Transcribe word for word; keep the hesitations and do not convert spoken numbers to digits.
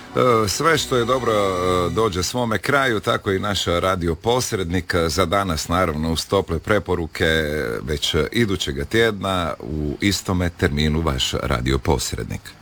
Sve što je dobro dođe svome kraju, tako i naš radio posrednik. Za danas naravno uz tople preporuke već idućega tjedna u istome terminu vaš radio posrednik.